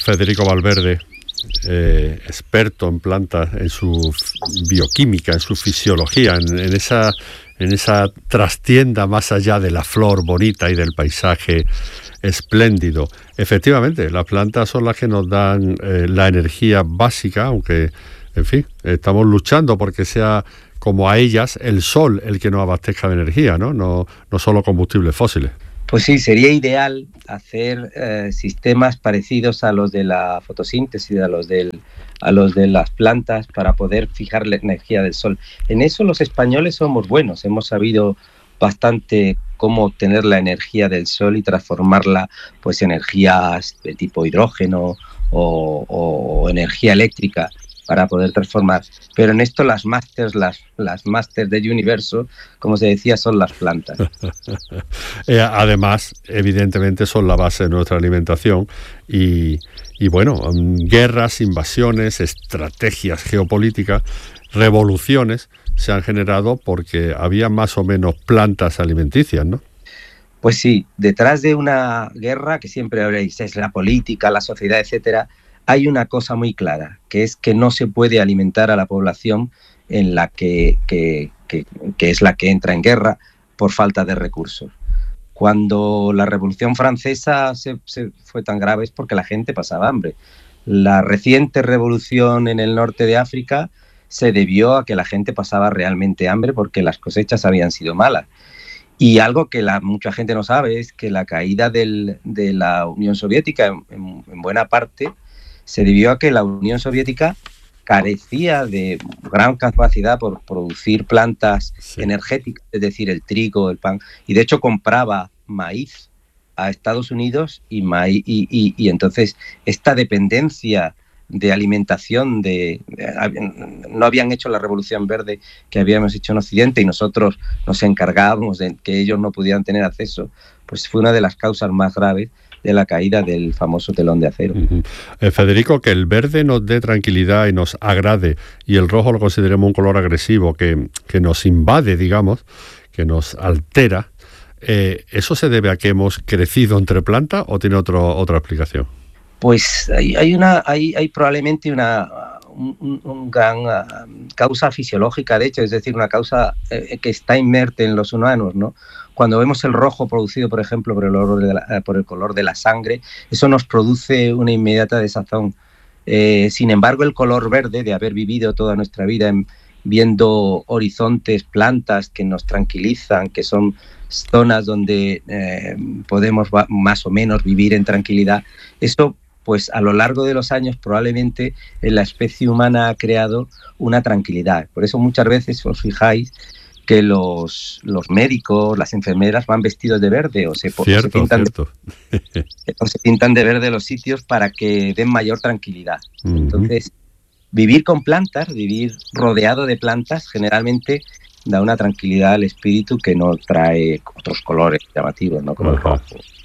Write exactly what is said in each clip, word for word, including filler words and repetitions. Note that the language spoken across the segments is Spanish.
Federico Valverde, eh, experto en plantas, en su bioquímica, en su fisiología, en, en esa en esa trastienda más allá de la flor bonita y del paisaje espléndido. Efectivamente, las plantas son las que nos dan eh, la energía básica, aunque, en fin, estamos luchando porque sea como a ellas el sol el que nos abastezca de energía, ¿no? No, no solo combustibles fósiles. Pues sí, sería ideal hacer eh, sistemas parecidos a los de la fotosíntesis, a los, del, a los de las plantas, para poder fijar la energía del sol. En eso los españoles somos buenos, hemos sabido bastante cómo obtener la energía del sol y transformarla pues, en energías de tipo hidrógeno o, o energía eléctrica para poder transformar. Pero en esto las masters, las, las masters del universo, como se decía, son las plantas. eh, además, evidentemente, son la base de nuestra alimentación y, y bueno, guerras, invasiones, estrategias geopolíticas, revoluciones se han generado porque había más o menos plantas alimenticias, ¿no? Pues sí, detrás de una guerra, que siempre habréis, es la política, la sociedad, etcétera, hay una cosa muy clara, que es que no se puede alimentar a la población en la que, que, que, que es la que entra en guerra por falta de recursos. Cuando la Revolución Francesa se, se fue tan grave es porque la gente pasaba hambre. La reciente revolución en el norte de África se debió a que la gente pasaba realmente hambre porque las cosechas habían sido malas. Y algo que la, mucha gente no sabe es que la caída del, de la Unión Soviética, en, en, en buena parte, se debió a que la Unión Soviética carecía de gran capacidad por producir plantas sí. energéticas, es decir, el trigo, el pan, y de hecho compraba maíz a Estados Unidos y, maíz, y, y, y entonces esta dependencia de alimentación, de, de no habían hecho la Revolución Verde que habíamos hecho en Occidente y nosotros nos encargábamos de que ellos no pudieran tener acceso, pues fue una de las causas más graves de la caída del famoso telón de acero. Uh-huh. Eh, Federico, que el verde nos dé tranquilidad y nos agrade y el rojo lo consideremos un color agresivo que, que nos invade, digamos, que nos altera, eh, ¿eso se debe a que hemos crecido entre plantas o tiene otro, otra explicación? Pues hay, hay, una, hay, hay probablemente una un, un gran uh, causa fisiológica, de hecho, es decir, una causa eh, que está inmerte en los humanos, ¿no? Cuando vemos el rojo producido, por ejemplo, por el, olor de la, eh, por el color de la sangre, eso nos produce una inmediata desazón. Eh, sin embargo, el color verde, de haber vivido toda nuestra vida en, viendo horizontes, plantas que nos tranquilizan, que son zonas donde eh, podemos va, más o menos vivir en tranquilidad, eso pues a lo largo de los años probablemente en la especie humana ha creado una tranquilidad. Por eso muchas veces os fijáis que los, los médicos, las enfermeras van vestidos de verde o se, cierto, o se, pintan, cierto. De, o se pintan de verde los sitios para que den mayor tranquilidad. Uh-huh. Entonces, vivir con plantas, vivir rodeado de plantas, generalmente da una tranquilidad al espíritu que no trae otros colores llamativos, ¿no? Como uh-huh. el rojo.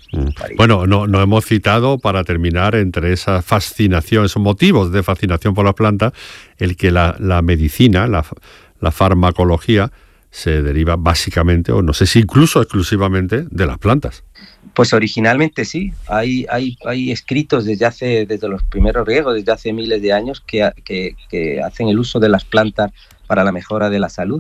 Bueno, no, no hemos citado, para terminar, entre esa fascinación, esos motivos de fascinación por las plantas, el que la, la medicina, la, la farmacología, se deriva básicamente, o no sé si incluso exclusivamente, de las plantas. Pues originalmente sí. Hay, hay, hay escritos desde hace, desde los primeros griegos, desde hace miles de años, que, que, que hacen el uso de las plantas para la mejora de la salud.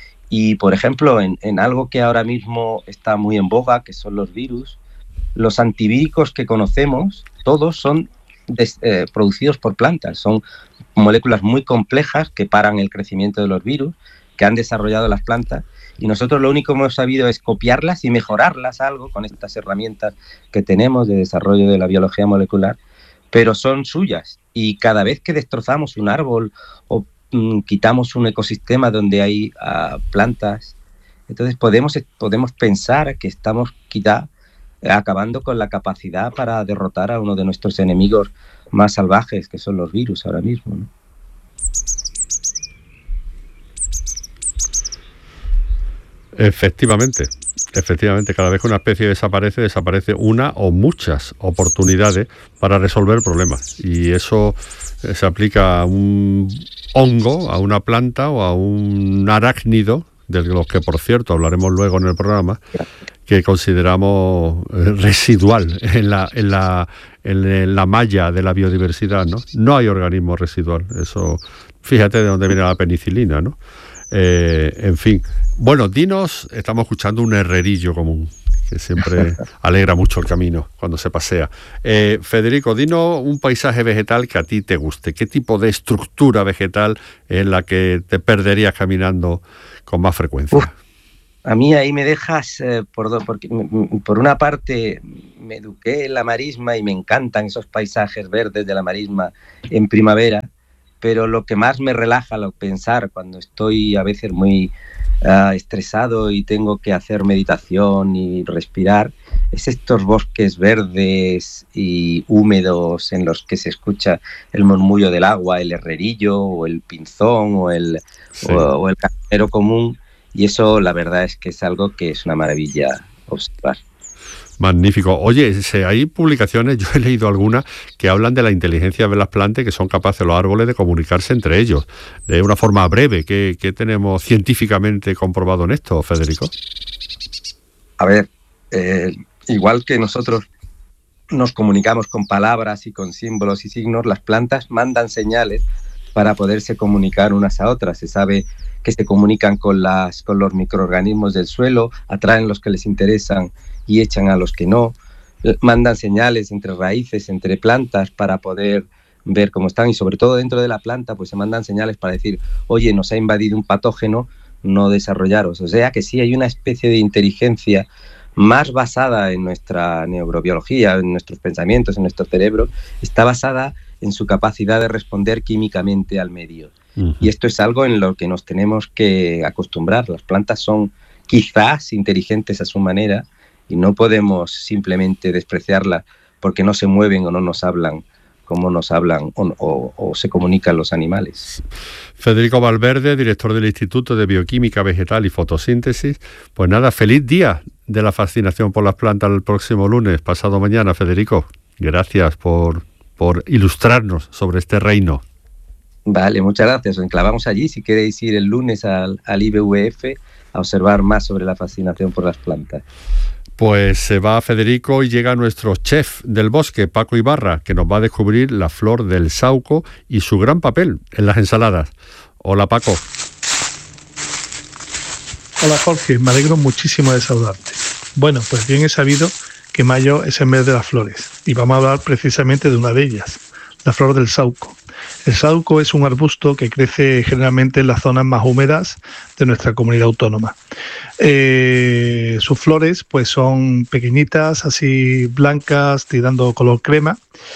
Y, por ejemplo, en, en algo que ahora mismo está muy en boga, que son los virus, los antivíricos que conocemos, todos son des, eh, producidos por plantas. Son moléculas muy complejas que paran el crecimiento de los virus, que han desarrollado las plantas, y nosotros lo único que hemos sabido es copiarlas y mejorarlas algo con estas herramientas que tenemos de desarrollo de la biología molecular, pero son suyas. Y cada vez que destrozamos un árbol o mm, quitamos un ecosistema donde hay uh, plantas, entonces podemos, podemos pensar que estamos quizá acabando con la capacidad para derrotar a uno de nuestros enemigos más salvajes, que son los virus ahora mismo, ¿no? Efectivamente, efectivamente, cada vez que una especie desaparece, desaparece una o muchas oportunidades para resolver problemas. Y eso se aplica a un hongo, a una planta o a un arácnido de los que, por cierto, hablaremos luego en el programa, que consideramos residual en la, en la, en la malla de la biodiversidad, ¿no? No hay organismo residual. Eso, fíjate de dónde viene la penicilina, ¿no? Eh, en fin. Bueno, dinos, estamos escuchando un herrerillo común, que siempre alegra mucho el camino cuando se pasea. Eh, Federico, dinos un paisaje vegetal que a ti te guste. ¿Qué tipo de estructura vegetal es la que te perderías caminando con más frecuencia? Uf, a mí ahí me dejas, eh, por, do, porque, por una parte me eduqué en la marisma y me encantan esos paisajes verdes de la marisma en primavera, pero lo que más me relaja al pensar cuando estoy a veces muy uh, estresado y tengo que hacer meditación y respirar es estos bosques verdes y húmedos en los que se escucha el murmullo del agua, el herrerillo o el pinzón o el, sí. o, o el carnero común, y eso la verdad es que es algo que es una maravilla observar. Magnífico. Oye, hay publicaciones, yo he leído algunas, que hablan de la inteligencia de las plantas, que son capaces los árboles de comunicarse entre ellos de una forma breve. ¿Qué, qué tenemos científicamente comprobado en esto, Federico? A ver, eh, igual que nosotros nos comunicamos con palabras y con símbolos y signos, las plantas mandan señales para poderse comunicar unas a otras. Se sabe que se comunican con, las, con los microorganismos del suelo, atraen los que les interesan y echan a los que no, mandan señales entre raíces, entre plantas para poder ver cómo están, y sobre todo dentro de la planta pues se mandan señales para decir, oye, nos ha invadido un patógeno, no desarrollaros. O sea que sí hay una especie de inteligencia más basada en nuestra neurobiología, en nuestros pensamientos, en nuestro cerebro, está basada en su capacidad de responder químicamente al medio. Uh-huh. Y esto es algo en lo que nos tenemos que acostumbrar. Las plantas son quizás inteligentes a su manera, y no podemos simplemente despreciarla porque no se mueven o no nos hablan como nos hablan o, o, o se comunican los animales. Federico Valverde, director del Instituto de Bioquímica Vegetal y Fotosíntesis. Pues nada, feliz día de la fascinación por las plantas el próximo lunes, pasado mañana, Federico. Gracias por, por ilustrarnos sobre este reino. Vale, muchas gracias. Os enclavamos allí si queréis ir el lunes al, al I B V F a observar más sobre la fascinación por las plantas. Pues se va Federico y llega nuestro chef del bosque, Paco Ibarra, que nos va a descubrir la flor del sauco y su gran papel en las ensaladas. Hola, Paco. Hola, Jorge, me alegro muchísimo de saludarte. Bueno, pues bien he sabido que mayo es el mes de las flores y vamos a hablar precisamente de una de ellas, la flor del sauco. El sauco es un arbusto que crece generalmente en las zonas más húmedas de nuestra comunidad autónoma. Eh, sus flores pues son pequeñitas, así blancas, tirando color crema,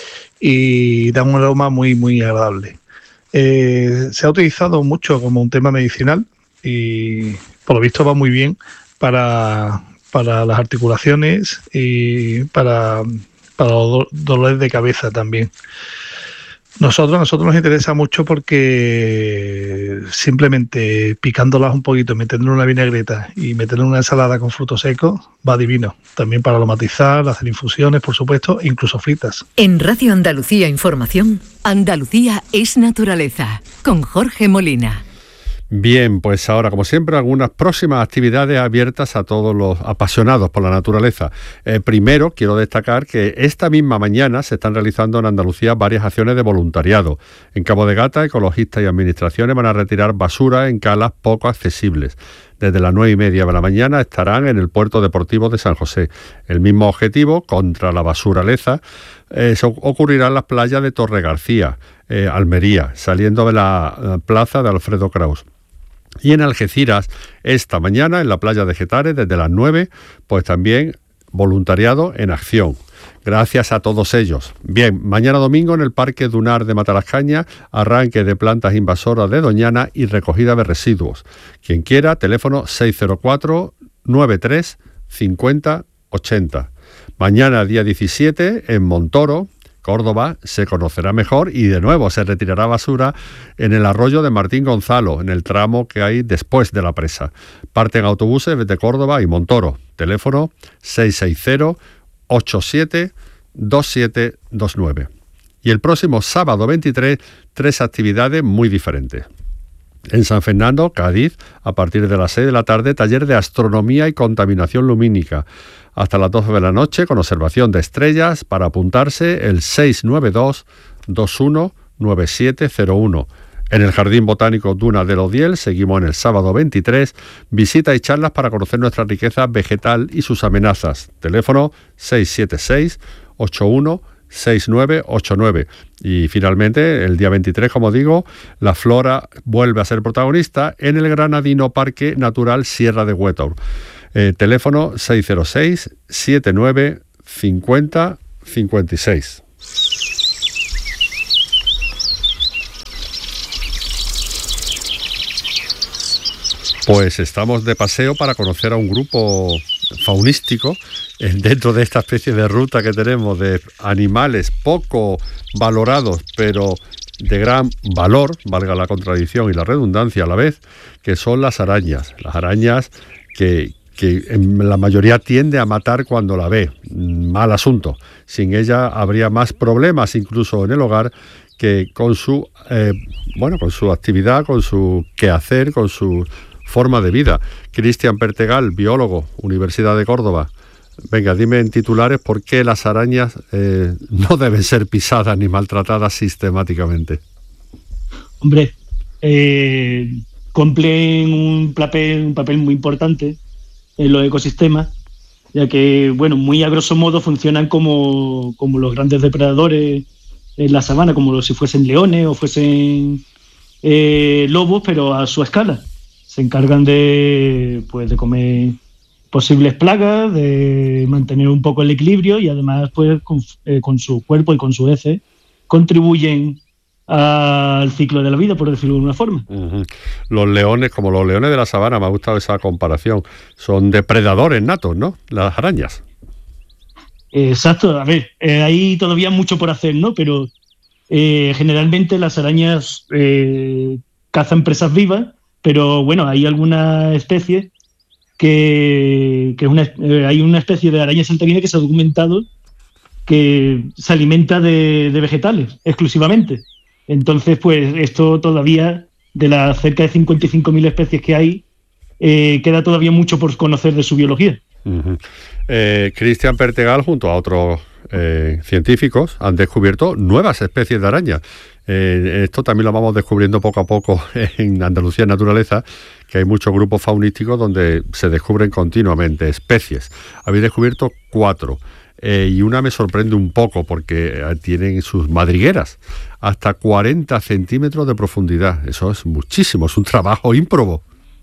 y dan un aroma muy, muy agradable. Eh, se ha utilizado mucho como un tema medicinal y por lo visto va muy bien para, para las articulaciones y para, para los dolores de cabeza también. Nosotros, a nosotros nos interesa mucho porque simplemente picándolas un poquito, metiéndole una vinagreta y meterle una ensalada con frutos secos, va divino. También para aromatizar, hacer infusiones, por supuesto, e incluso fritas. En Radio Andalucía Información, Andalucía es naturaleza, con Jorge Molina. Bien, pues ahora, como siempre, algunas próximas actividades abiertas a todos los apasionados por la naturaleza. Eh, primero, quiero destacar que esta misma mañana se están realizando en Andalucía varias acciones de voluntariado. En Cabo de Gata, ecologistas y administraciones van a retirar basura en calas poco accesibles. Desde las nueve y media de la mañana estarán en el puerto deportivo de San José. El mismo objetivo, contra la basura leza, eh, ocurrirá en las playas de Torre García, eh, Almería, saliendo de la eh, plaza de Alfredo Kraus. Y en Algeciras, esta mañana, en la playa de Getares, desde las nueve, pues también voluntariado en acción. Gracias a todos ellos. Bien, mañana domingo en el Parque Dunar de Matalascaña, arranque de plantas invasoras de Doñana y recogida de residuos. Quien quiera, teléfono seis cero cuatro, nueve tres, cinco cero, ochenta. Mañana, día diecisiete, en Montoro, Córdoba, se conocerá mejor y de nuevo se retirará basura en el arroyo de Martín Gonzalo, en el tramo que hay después de la presa. Parten autobuses desde Córdoba y Montoro. Teléfono seis seis cero, ocho siete, dos siete dos nueve. Y el próximo sábado veintitrés, tres actividades muy diferentes. En San Fernando, Cádiz, a partir de las seis de la tarde, taller de astronomía y contaminación lumínica. Hasta las doce de la noche, con observación de estrellas. Para apuntarse, el seis nueve dos, dos uno nueve siete cero uno. En el Jardín Botánico Duna del Odiel seguimos en el sábado veintitrés. Visita y charlas para conocer nuestra riqueza vegetal y sus amenazas. Teléfono seis siete seis, ocho uno seis nueve ocho nueve. Y finalmente, el día veintitrés, como digo, la flora vuelve a ser protagonista en el Granadino Parque Natural Sierra de Huétor. Eh, teléfono seis cero seis, siete nueve cinco cero cinco seis. Pues estamos de paseo para conocer a un grupo faunístico dentro de esta especie de ruta que tenemos de animales poco valorados, pero de gran valor, valga la contradicción y la redundancia a la vez, que son las arañas. Las arañas que, que en la mayoría tiende a matar cuando la ve. Mal asunto. Sin ella habría más problemas incluso en el hogar que con su, eh, bueno, con su actividad, con su quehacer, con su forma de vida. Cristian Pertegal, biólogo, Universidad de Córdoba. Venga, dime en titulares por qué las arañas eh, no deben ser pisadas ni maltratadas sistemáticamente. Hombre, eh, cumplen un papel, un papel muy importante en los ecosistemas, ya que, bueno, muy a grosso modo funcionan como, como los grandes depredadores en la sabana, como si fuesen leones o fuesen eh, lobos, pero a su escala. Se encargan de, pues, de comer posibles plagas, de mantener un poco el equilibrio y además, pues, con, eh, con su cuerpo y con sus heces contribuyen al ciclo de la vida, por decirlo de una forma. Uh-huh. Los leones, como los leones de la sabana, me ha gustado esa comparación, son depredadores natos, ¿no? Las arañas. Exacto, a ver, eh, hay todavía mucho por hacer, ¿no? Pero eh, generalmente las arañas eh, cazan presas vivas, pero bueno, hay algunas especies que, que una, eh, hay una especie de araña saltarina que se ha documentado que se alimenta de, de vegetales exclusivamente. Entonces, pues esto todavía, de las cerca de cincuenta y cinco mil especies que hay, eh, queda todavía mucho por conocer de su biología. Uh-huh. Eh, Cristian Pertegal, junto a otros eh, científicos, han descubierto nuevas especies de arañas. Eh, esto también lo vamos descubriendo poco a poco en Andalucía Naturaleza, que hay muchos grupos faunísticos donde se descubren continuamente especies. Habéis descubierto cuatro. Eh, y una me sorprende un poco porque tienen sus madrigueras hasta cuarenta centímetros de profundidad. Eso es muchísimo, es un trabajo ímprobo.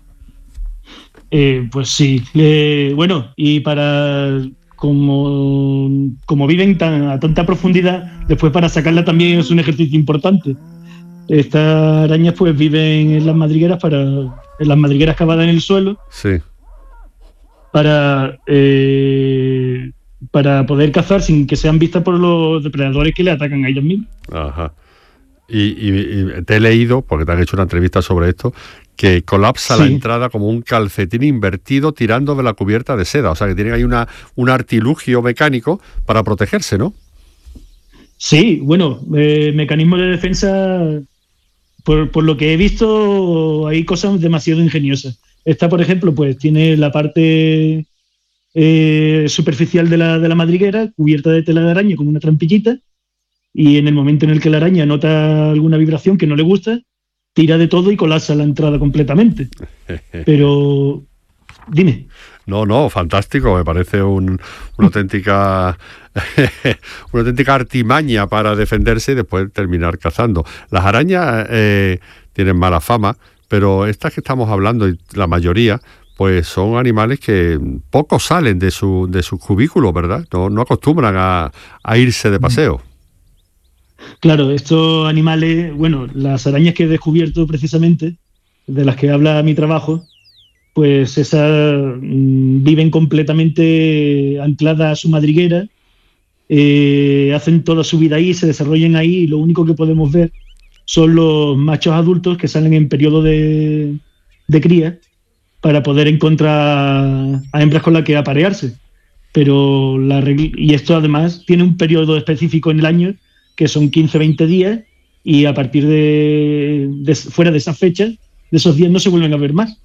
Eh, pues sí, eh, bueno, y para como, como viven tan, a tanta profundidad, después para sacarla también es un ejercicio importante. Estas arañas pues viven en las madrigueras, para, en las madrigueras cavadas en el suelo, sí, para eh, para poder cazar sin que sean vistas por los depredadores que le atacan a ellos mismos. Ajá. Y, y, y te he leído, porque te han hecho una entrevista sobre esto, que colapsa sí. la entrada como un calcetín invertido tirando de la cubierta de seda. O sea, que tienen ahí una, un artilugio mecánico para protegerse, ¿no? Sí, bueno, eh, mecanismos de defensa, por, por lo que he visto, hay cosas demasiado ingeniosas. Esta, por ejemplo, pues tiene la parte eh, superficial de la, de la madriguera cubierta de tela de araña con una trampillita, y en el momento en el que la araña nota alguna vibración que no le gusta, tira de todo y colapsa la entrada completamente. Pero, dime. No, no, fantástico, me parece un, una auténtica una auténtica artimaña para defenderse y después terminar cazando. Las arañas eh, tienen mala fama, pero estas que estamos hablando, y la mayoría, pues son animales que poco salen de su de sus cubículos, ¿verdad? No, no acostumbran a, a irse de paseo. Claro, estos animales, bueno, las arañas que he descubierto precisamente, de las que habla mi trabajo, pues esas mmm, viven completamente ancladas a su madriguera, eh, hacen toda su vida ahí, se desarrollan ahí, y lo único que podemos ver son los machos adultos que salen en periodo de, de cría para poder encontrar a hembras con las que aparearse. Pero la regla, y esto además tiene un periodo específico en el año, que son quince a veinte días, y a partir de, de fuera de esa fecha de esos días no se vuelven a ver más.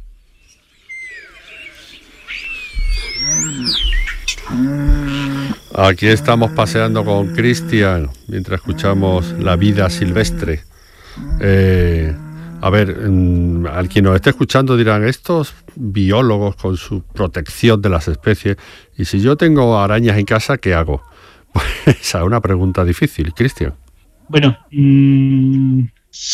Aquí estamos paseando con Cristian mientras escuchamos La vida silvestre. Eh, a ver, mm, al quien nos esté escuchando dirán, estos biólogos con su protección de las especies, y si yo tengo arañas en casa, ¿qué hago? Pues esa es una pregunta difícil, Cristian. Bueno, mmm,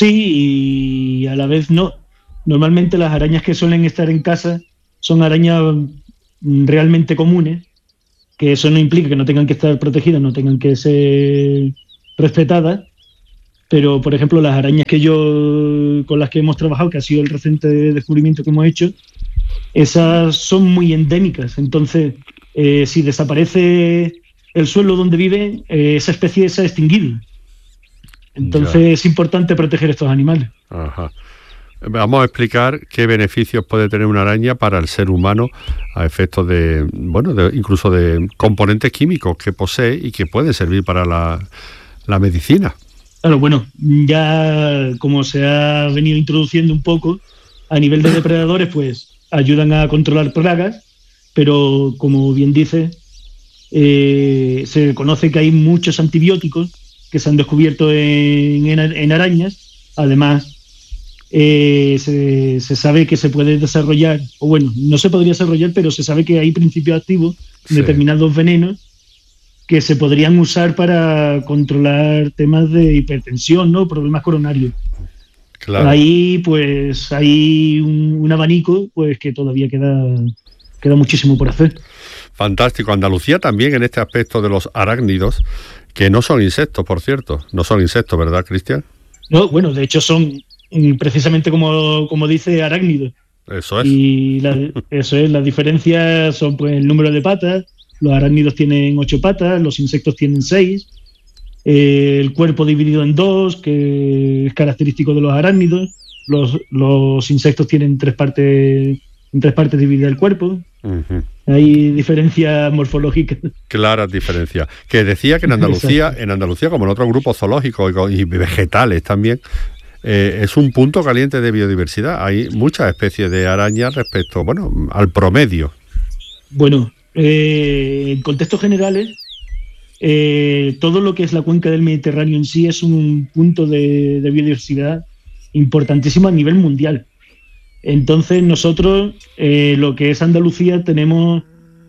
sí y a la vez no. Normalmente las arañas que suelen estar en casa son arañas mm, realmente comunes, que eso no implica que no tengan que estar protegidas, no tengan que ser respetadas, pero por ejemplo las arañas que yo con las que hemos trabajado, que ha sido el reciente descubrimiento que hemos hecho, esas son muy endémicas. Entonces, eh, si desaparece el suelo donde viven, eh, esa especie se ha extinguido. Entonces ya. Es importante proteger estos animales. Ajá. Vamos a explicar qué beneficios puede tener una araña para el ser humano a efectos de, bueno, de, incluso de componentes químicos que posee y que pueden servir para la, la medicina. Claro, bueno, ya como se ha venido introduciendo un poco, a nivel de depredadores, pues ayudan a controlar plagas, pero como bien dice, eh, se conoce que hay muchos antibióticos que se han descubierto en, en, en arañas. Además, Eh, se, se sabe que se puede desarrollar, o bueno, no se podría desarrollar, pero se sabe que hay principios activos en sí. determinados venenos que se podrían usar para controlar temas de hipertensión, ¿no? Problemas coronarios. Claro. Ahí, pues, hay un, un abanico, pues, que todavía queda, queda muchísimo por hacer. Fantástico. Andalucía también en este aspecto de los arácnidos, que no son insectos, por cierto. No son insectos, ¿verdad, Cristian? No, bueno, de hecho son precisamente como, como dice, arácnidos. Eso es. Y la, eso es, las diferencias son pues el número de patas. Los arácnidos tienen ocho patas, los insectos tienen seis. Eh, el cuerpo dividido en dos, que es característico de los arácnidos. Los, los insectos tienen tres partes, en tres partes dividida el cuerpo. Uh-huh. Hay diferencias morfológicas. Claras diferencias. Que decía que en Andalucía, en Andalucía, como en otros grupos zoológicos y vegetales también, Eh, es un punto caliente de biodiversidad. Hay muchas especies de arañas respecto, bueno, al promedio. Bueno, eh, en contextos generales, eh, todo lo que es la cuenca del Mediterráneo en sí es un punto de, de biodiversidad importantísimo a nivel mundial. Entonces nosotros, eh, lo que es Andalucía, tenemos,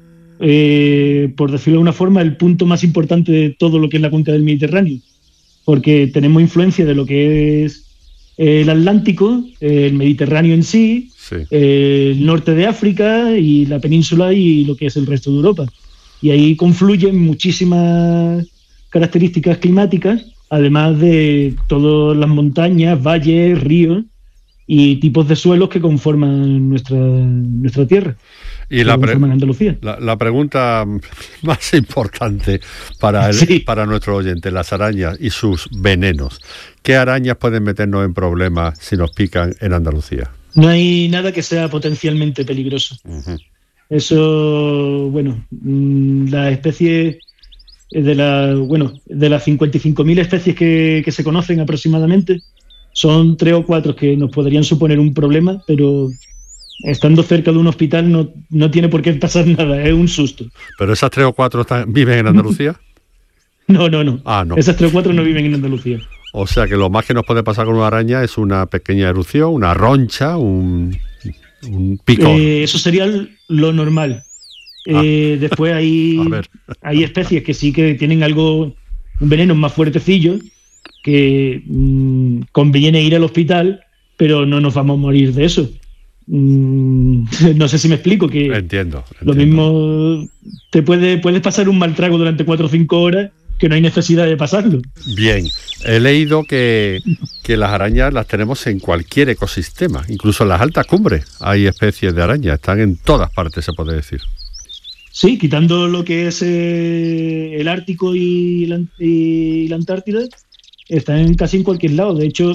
eh, por decirlo de una forma, el punto más importante de todo lo que es la cuenca del Mediterráneo, porque tenemos influencia de lo que es el Atlántico, el Mediterráneo en sí, sí, el norte de África y la península y lo que es el resto de Europa. Y ahí confluyen muchísimas características climáticas, además de todas las montañas, valles, ríos y tipos de suelos que conforman nuestra, nuestra tierra. Y la, pre- la, la pregunta más importante para, el, sí. para nuestro oyente, las arañas y sus venenos. ¿Qué arañas pueden meternos en problemas si nos pican en Andalucía? No hay nada que sea potencialmente peligroso. Uh-huh. Eso, bueno, las especies de la, bueno, de las cincuenta y cinco mil especies que, que se conocen aproximadamente, son tres o cuatro que nos podrían suponer un problema, pero estando cerca de un hospital no, no tiene por qué pasar nada, es un susto. ¿Pero esas tres o cuatro están, viven en Andalucía? No, no, no. Ah, no. Esas tres o cuatro no viven en Andalucía. O sea que lo más que nos puede pasar con una araña es una pequeña erupción, una roncha, un, un picor. Eh, eso sería lo normal. Ah. Eh, después hay, hay especies que sí que tienen algo, un veneno más fuertecillo, que mmm, conviene ir al hospital, pero no nos vamos a morir de eso. Mm, no sé si me explico, que entiendo, entiendo. Lo mismo te puede puedes pasar un mal trago durante cuatro o cinco horas que no hay necesidad de pasarlo. Bien, he leído que, que las arañas las tenemos en cualquier ecosistema, incluso en las altas cumbres hay especies de arañas, están en todas partes, se puede decir. Sí, quitando lo que es eh, el Ártico y la, y la Antártida, están casi en cualquier lado. De hecho,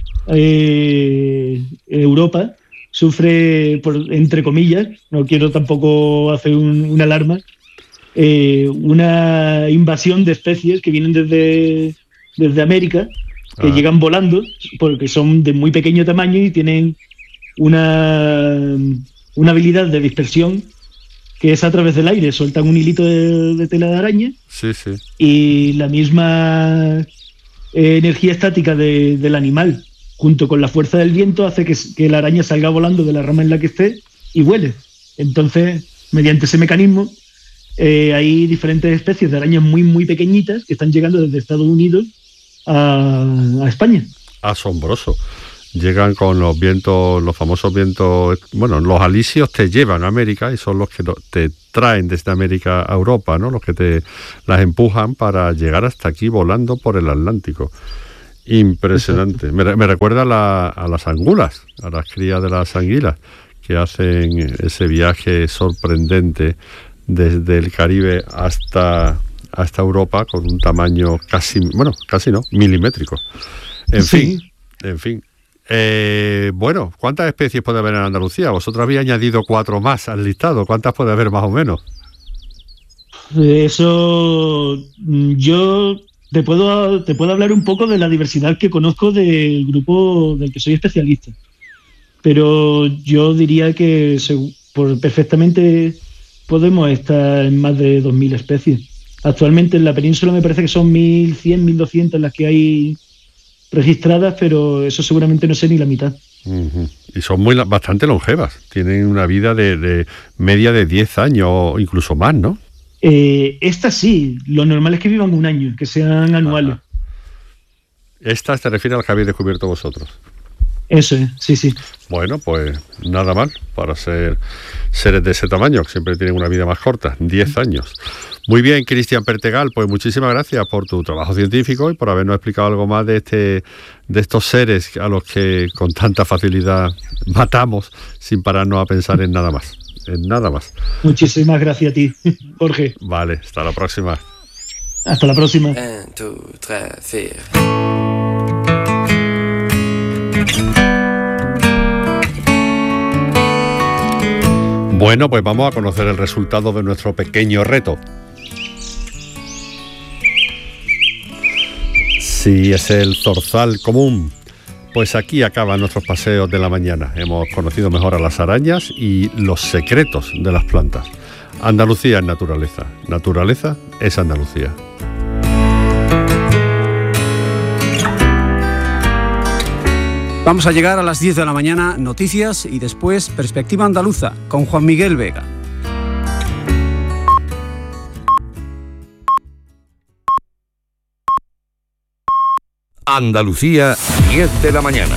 eh, Europa sufre, por, entre comillas, no quiero tampoco hacer un, una alarma, eh, una invasión de especies que vienen desde, desde América, que ah. llegan volando, porque son de muy pequeño tamaño y tienen una, una habilidad de dispersión que es a través del aire. Sueltan un hilito de, de tela de araña, sí, sí. y la misma eh, energía estática de, del animal, junto con la fuerza del viento, hace que, que la araña salga volando de la rama en la que esté y vuele. Entonces, mediante ese mecanismo, eh, hay diferentes especies de arañas muy, muy pequeñitas que están llegando desde Estados Unidos a, a España. Asombroso. Llegan con los vientos, los famosos vientos, bueno, los alisios te llevan a América y son los que te traen desde América a Europa, ¿no? Los que te las empujan para llegar hasta aquí volando por el Atlántico. Impresionante. Me, me recuerda a, la, a las angulas, a las crías de las anguilas, que hacen ese viaje sorprendente desde el Caribe hasta, hasta Europa con un tamaño casi, bueno, casi no, milimétrico. En sí. fin, en fin. Eh, bueno, ¿cuántas especies puede haber en Andalucía? Vosotros habéis añadido cuatro más al listado. ¿Cuántas puede haber más o menos? Eso, yo te puedo, te puedo hablar un poco de la diversidad que conozco del grupo del que soy especialista. Pero yo diría que por, perfectamente podemos estar en más de dos mil especies. Actualmente en la península me parece que son mil cien, mil doscientas las que hay registradas, pero eso seguramente no sé ni la mitad. Uh-huh. Y son muy bastante longevas, tienen una vida de, de media de diez años o incluso más, ¿no? Eh, estas sí, lo normal es que vivan un año, que sean anuales. Ajá. Estas te refieres al que habéis descubierto vosotros. Eso es, sí, sí. Bueno, pues nada mal para ser seres de ese tamaño, que siempre tienen una vida más corta, diez años. Muy bien, Cristian Pertegal, pues muchísimas gracias por tu trabajo científico y por habernos explicado algo más de este de estos seres a los que con tanta facilidad matamos sin pararnos a pensar en nada más, en nada más. Muchísimas gracias a ti, Jorge. Vale, hasta la próxima. Hasta la próxima. Un, dos, tres, vier. Bueno, pues vamos a conocer el resultado de nuestro pequeño reto. Sí, es el zorzal común. Pues aquí acaban nuestros paseos de la mañana. Hemos conocido mejor a las arañas y los secretos de las plantas. Andalucía es naturaleza. Naturaleza es Andalucía. Vamos a llegar a las diez de la mañana, noticias y después Perspectiva Andaluza con Juan Miguel Vega. Andalucía, diez de la mañana.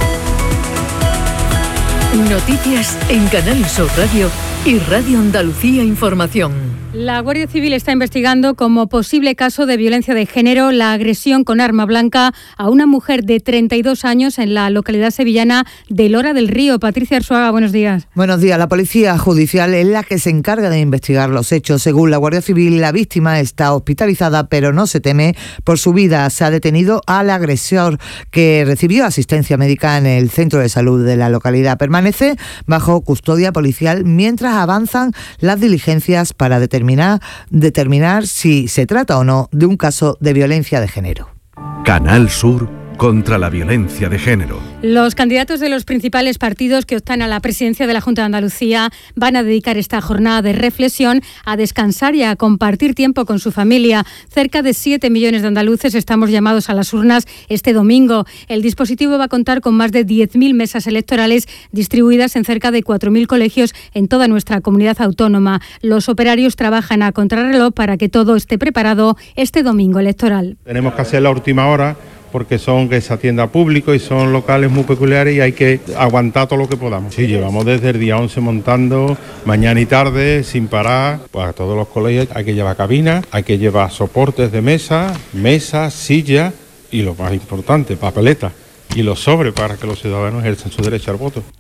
Noticias en Canal Sur Radio y Radio Andalucía Información. La Guardia Civil está investigando como posible caso de violencia de género la agresión con arma blanca a una mujer de treinta y dos años en la localidad sevillana de Lora del Río. Patricia Arzuaga, buenos días. Buenos días. La Policía Judicial es la que se encarga de investigar los hechos. Según la Guardia Civil, la víctima está hospitalizada, pero no se teme por su vida. Se ha detenido al agresor, que recibió asistencia médica en el centro de salud de la localidad. Permanece bajo custodia policial mientras avanzan las diligencias para determinar determinar si se trata o no de un caso de violencia de género. Canal Sur contra la violencia de género. Los candidatos de los principales partidos que optan a la presidencia de la Junta de Andalucía van a dedicar esta jornada de reflexión a descansar y a compartir tiempo con su familia. Cerca de siete millones de andaluces estamos llamados a las urnas este domingo. El dispositivo va a contar con más de diez mil mesas electorales distribuidas en cerca de cuatro mil colegios en toda nuestra comunidad autónoma. Los operarios trabajan a contrarreloj para que todo esté preparado este domingo electoral. Tenemos que hacer la última hora, porque son que se atienda a público y son locales muy peculiares y hay que aguantar todo lo que podamos. Sí, llevamos desde el día once montando, mañana y tarde, sin parar. Pues a todos los colegios hay que llevar cabinas, hay que llevar soportes de mesa, mesas, sillas y lo más importante, papeletas y los sobres para que los ciudadanos ejerzan su derecho al voto.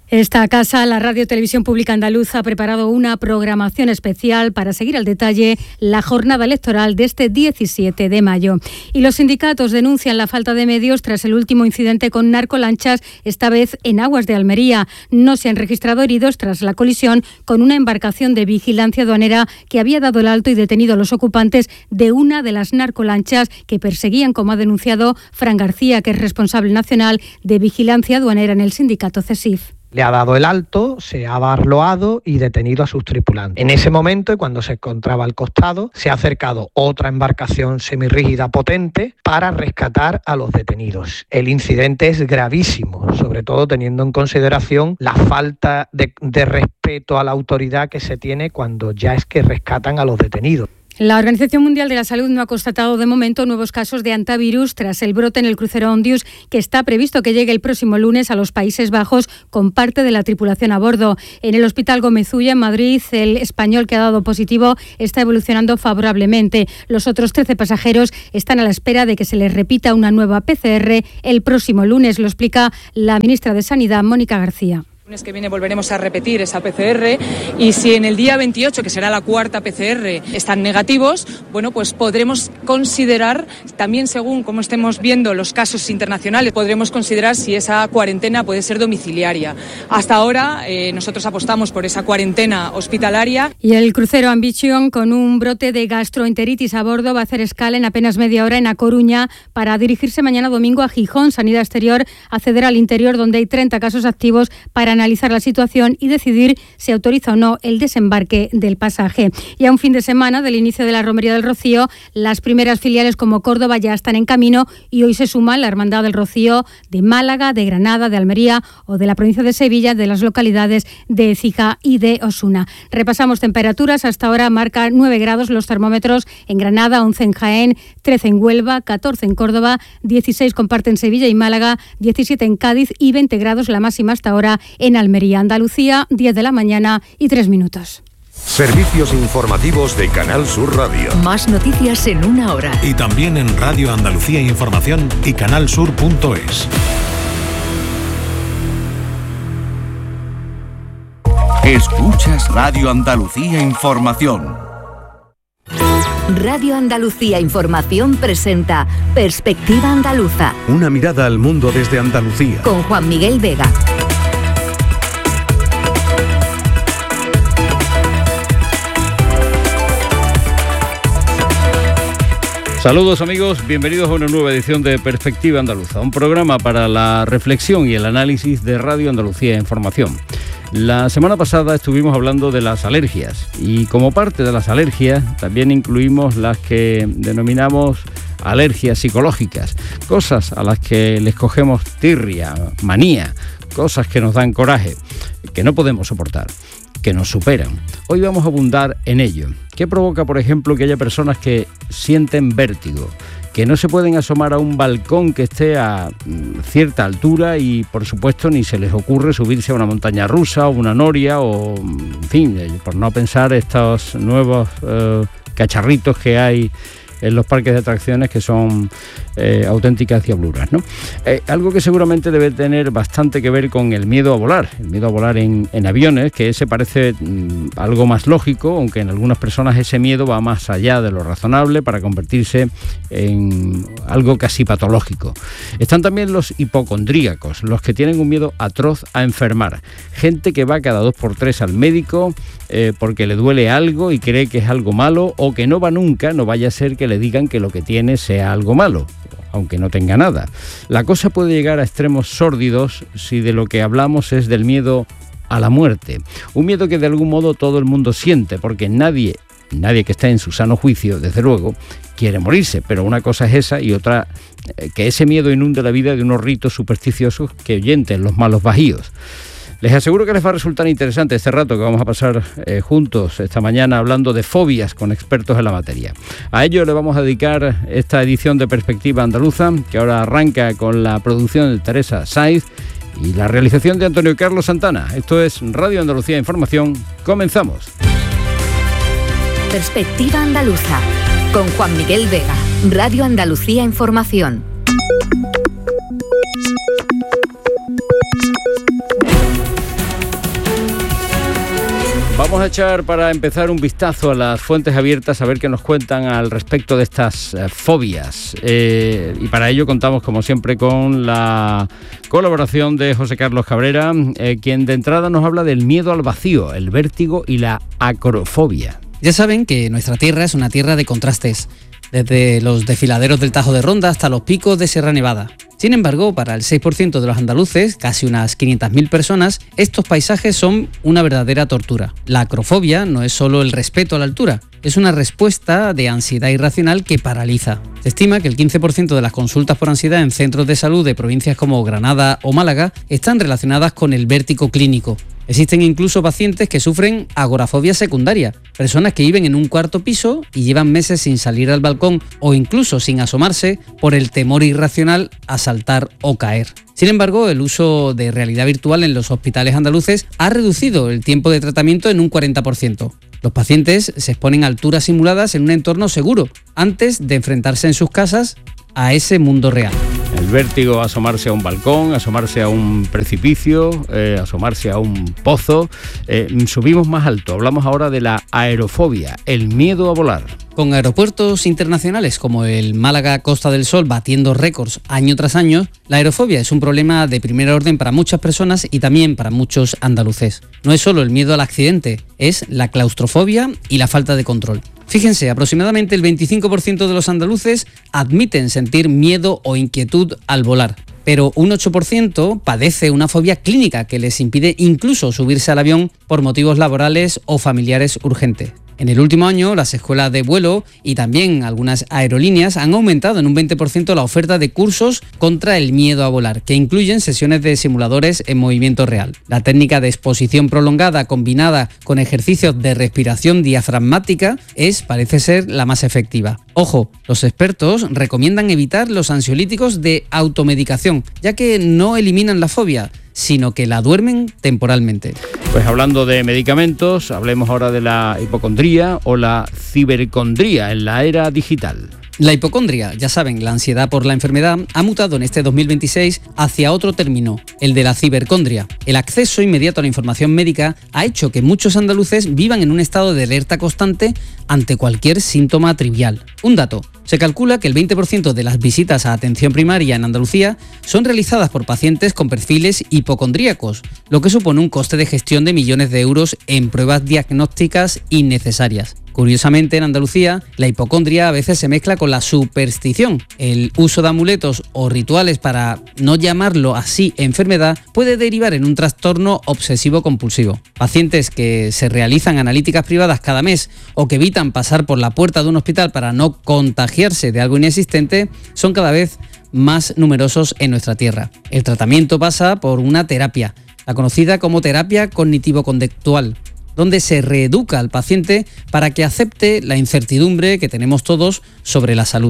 Esta casa, la Radio Televisión Pública Andaluza, ha preparado una programación especial para seguir al detalle la jornada electoral de este diecisiete de mayo. Y los sindicatos denuncian la falta de medios tras el último incidente con narcolanchas, esta vez en aguas de Almería. No se han registrado heridos tras la colisión con una embarcación de vigilancia aduanera que había dado el alto y detenido a los ocupantes de una de las narcolanchas que perseguían, como ha denunciado Fran García, que es responsable nacional de vigilancia aduanera en el sindicato CESIF. Le ha dado el alto, se ha barloado y detenido a sus tripulantes. En ese momento, y cuando se encontraba al costado, se ha acercado otra embarcación semirrígida potente para rescatar a los detenidos. El incidente es gravísimo, sobre todo teniendo en consideración la falta de, de respeto a la autoridad que se tiene cuando ya es que rescatan a los detenidos. La Organización Mundial de la Salud no ha constatado de momento nuevos casos de hantavirus tras el brote en el crucero Ondius, que está previsto que llegue el próximo lunes a los Países Bajos con parte de la tripulación a bordo. En el Hospital Gómez Ulla, en Madrid, el español que ha dado positivo está evolucionando favorablemente. Los otros trece pasajeros están a la espera de que se les repita una nueva P C R el próximo lunes, lo explica la ministra de Sanidad, Mónica García. El lunes que viene volveremos a repetir esa P C R y si en el día veintiocho, que será la cuarta P C R, están negativos, bueno, pues podremos considerar, también según cómo estemos viendo los casos internacionales, podremos considerar si esa cuarentena puede ser domiciliaria. Hasta ahora eh, nosotros apostamos por esa cuarentena hospitalaria. Y el crucero Ambition, con un brote de gastroenteritis a bordo, va a hacer escala en apenas media hora en A Coruña para dirigirse mañana domingo a Gijón. Sanidad Exterior acceder al interior, donde hay treinta casos activos, para analizar la situación y decidir si autoriza o no el desembarque del pasaje. Y a un fin de semana del inicio de la Romería del Rocío, las primeras filiales como Córdoba ya están en camino y hoy se suma la Hermandad del Rocío de Málaga, de Granada, de Almería o de la provincia de Sevilla, de las localidades de Écija y de Osuna. Repasamos temperaturas. Hasta ahora marca nueve grados los termómetros en Granada, once en Jaén, trece en Huelva, catorce en Córdoba, dieciséis comparten Sevilla y Málaga, diecisiete en Cádiz y veinte grados la máxima hasta ahora en Almería. Andalucía, diez de la mañana y tres minutos. Servicios informativos de Canal Sur Radio. Más noticias en una hora. Y también en Radio Andalucía Información y canalsur punto es. Escuchas Radio Andalucía Información. Radio Andalucía Información presenta Perspectiva Andaluza. Una mirada al mundo desde Andalucía. Con Juan Miguel Vega. Saludos amigos, bienvenidos a una nueva edición de Perspectiva Andaluza, un programa para la reflexión y el análisis de Radio Andalucía Información. La semana pasada estuvimos hablando de las alergias y como parte de las alergias también incluimos las que denominamos alergias psicológicas, cosas a las que les cogemos tirria, manía, cosas que nos dan coraje, que no podemos soportar, que nos superan. Hoy vamos a abundar en ello. ¿Qué provoca, por ejemplo, que haya personas que sienten vértigo, que no se pueden asomar a un balcón que esté a cierta altura y, por supuesto, ni se les ocurre subirse a una montaña rusa o una noria o, en fin, por no pensar estos nuevos eh, cacharritos que hay en los parques de atracciones que son eh, auténticas diabluras, ¿no? Eh, algo que seguramente debe tener bastante que ver con el miedo a volar, el miedo a volar en, en aviones, que ese parece mmm, algo más lógico, aunque en algunas personas ese miedo va más allá de lo razonable para convertirse en algo casi patológico. Están también los hipocondríacos, los que tienen un miedo atroz a enfermar, gente que va cada dos por tres al médico eh, porque le duele algo y cree que es algo malo, o que no va nunca, no vaya a ser que le digan que lo que tiene sea algo malo, aunque no tenga nada. La cosa puede llegar a extremos sórdidos si de lo que hablamos es del miedo a la muerte, un miedo que de algún modo todo el mundo siente, porque nadie, nadie que esté en su sano juicio, desde luego, quiere morirse, pero una cosa es esa y otra eh, que ese miedo inunde la vida de unos ritos supersticiosos que ahuyenten los malos bajíos. Les aseguro que les va a resultar interesante este rato que vamos a pasar eh, juntos esta mañana hablando de fobias con expertos en la materia. A ello le vamos a dedicar esta edición de Perspectiva Andaluza, que ahora arranca con la producción de Teresa Saiz y la realización de Antonio Carlos Santana. Esto es Radio Andalucía Información. Comenzamos. Perspectiva Andaluza, con Juan Miguel Vega. Radio Andalucía Información. a echar para empezar un vistazo a las fuentes abiertas a ver qué nos cuentan al respecto de estas eh, fobias. Eh, y para ello contamos, como siempre, con la colaboración de José Carlos Cabrera, eh, quien de entrada nos habla del miedo al vacío, el vértigo y la acrofobia. Ya saben que nuestra tierra es una tierra de contrastes, desde los desfiladeros del Tajo de Ronda hasta los picos de Sierra Nevada. Sin embargo, para el seis por ciento de los andaluces, casi unas quinientas mil personas, estos paisajes son una verdadera tortura. La acrofobia no es solo el respeto a la altura, es una respuesta de ansiedad irracional que paraliza. Se estima que el quince por ciento de las consultas por ansiedad en centros de salud de provincias como Granada o Málaga están relacionadas con el vértigo clínico. Existen incluso pacientes que sufren agorafobia secundaria, personas que viven en un cuarto piso y llevan meses sin salir al balcón o incluso sin asomarse por el temor irracional a saltar o caer. Sin embargo, el uso de realidad virtual en los hospitales andaluces ha reducido el tiempo de tratamiento en un cuarenta por ciento. Los pacientes se exponen a alturas simuladas en un entorno seguro, antes de enfrentarse en sus casas a ese mundo real. El vértigo, asomarse a un balcón, asomarse a un precipicio, eh, asomarse a un pozo. Eh, subimos más alto. Hablamos ahora de la aerofobia, el miedo a volar. Con aeropuertos internacionales como el Málaga Costa del Sol batiendo récords año tras año, la aerofobia es un problema de primer orden para muchas personas y también para muchos andaluces. No es solo el miedo al accidente, es la claustrofobia y la falta de control. Fíjense, aproximadamente el veinticinco por ciento de los andaluces admiten sentir miedo o inquietud al volar, pero un ocho por ciento padece una fobia clínica que les impide incluso subirse al avión por motivos laborales o familiares urgentes. En el último año, las escuelas de vuelo y también algunas aerolíneas han aumentado en un veinte por ciento la oferta de cursos contra el miedo a volar, que incluyen sesiones de simuladores en movimiento real. La técnica de exposición prolongada combinada con ejercicios de respiración diafragmática es, parece ser, la más efectiva. Ojo, los expertos recomiendan evitar los ansiolíticos de automedicación, ya que no eliminan la fobia, sino que la duermen temporalmente. Pues hablando de medicamentos, hablemos ahora de la hipocondría o la cibercondría en la era digital. La hipocondria, ya saben, la ansiedad por la enfermedad, ha mutado en este dos mil veintiséis hacia otro término, el de la cibercondria. El acceso inmediato a la información médica ha hecho que muchos andaluces vivan en un estado de alerta constante ante cualquier síntoma trivial. Un dato: se calcula que el veinte por ciento de las visitas a atención primaria en Andalucía son realizadas por pacientes con perfiles hipocondríacos, lo que supone un coste de gestión de millones de euros en pruebas diagnósticas innecesarias. Curiosamente, en Andalucía, la hipocondria a veces se mezcla con la superstición. El uso de amuletos o rituales, para no llamarlo así enfermedad, puede derivar en un trastorno obsesivo-compulsivo. Pacientes que se realizan analíticas privadas cada mes o que evitan pasar por la puerta de un hospital para no contagiarse de algo inexistente son cada vez más numerosos en nuestra tierra. El tratamiento pasa por una terapia, la conocida como terapia cognitivo-conductual, donde se reeduca al paciente para que acepte la incertidumbre que tenemos todos sobre la salud.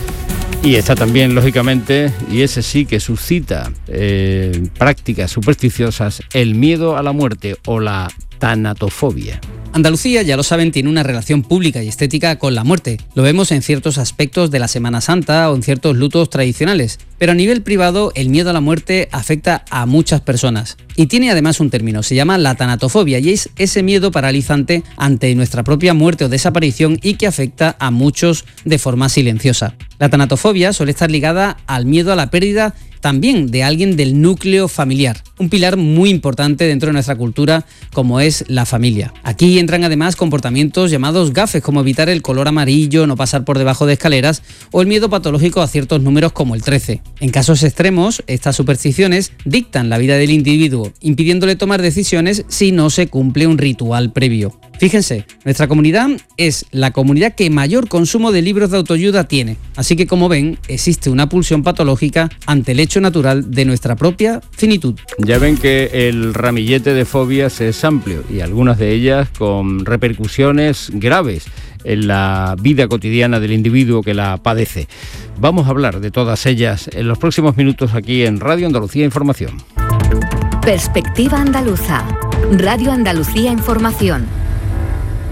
Y está también, lógicamente, y ese sí que suscita eh, prácticas supersticiosas, el miedo a la muerte o la tanatofobia. Andalucía, ya lo saben, tiene una relación pública y estética con la muerte. Lo vemos en ciertos aspectos de la Semana Santa o en ciertos lutos tradicionales. Pero a nivel privado, el miedo a la muerte afecta a muchas personas. Y tiene además un término, se llama la tanatofobia, y es ese miedo paralizante ante nuestra propia muerte o desaparición y que afecta a muchos de forma silenciosa. La tanatofobia suele estar ligada al miedo a la pérdida también de alguien del núcleo familiar, un pilar muy importante dentro de nuestra cultura como es la familia. Aquí entran además comportamientos llamados gafes, como evitar el color amarillo, no pasar por debajo de escaleras o el miedo patológico a ciertos números como el trece. En casos extremos, estas supersticiones dictan la vida del individuo, impidiéndole tomar decisiones si no se cumple un ritual previo. Fíjense, nuestra comunidad es la comunidad que mayor consumo de libros de autoayuda tiene, así que como ven, existe una pulsión patológica ante el hecho natural de nuestra propia finitud. Ya ven que el ramillete de fobias es amplio y algunas de ellas con repercusiones graves en la vida cotidiana del individuo que la padece. Vamos a hablar de todas ellas en los próximos minutos aquí en Radio Andalucía Información. Perspectiva Andaluza, Radio Andalucía Información.